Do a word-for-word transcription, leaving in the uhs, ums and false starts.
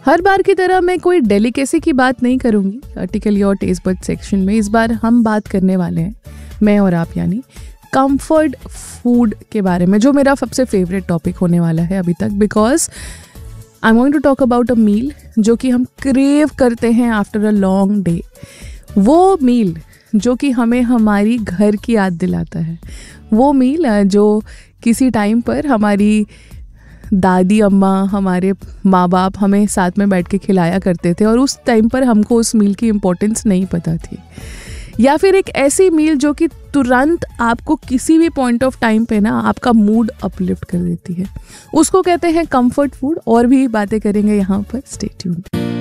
हर बार की तरह मैं कोई डेलिकेसी की बात नहीं करूँगी आर्टिकल और टेस्ट बड सेक्शन में। इस बार हम बात करने वाले हैं, मैं और आप, यानी कंफर्ट फूड के बारे में, जो मेरा सबसे फेवरेट टॉपिक होने वाला है अभी तक, because I am going to talk about a मील जो कि हम क्रेव करते हैं आफ्टर अ लॉन्ग डे। वो मील जो कि हमें हमारी घर की याद दिलाता है, वो मील जो किसी टाइम पर हमारी दादी अम्मा, हमारे माँ बाप हमें साथ में बैठ के खिलाया करते थे और उस टाइम पर हमको उस मील की इम्पोर्टेंस नहीं पता थी। या फिर एक ऐसी मील जो कि तुरंत आपको किसी भी पॉइंट ऑफ टाइम पे ना आपका मूड अपलिफ्ट कर देती है, उसको कहते हैं कंफर्ट फूड। और भी बातें करेंगे यहाँ पर, स्टे ट्यून्ड।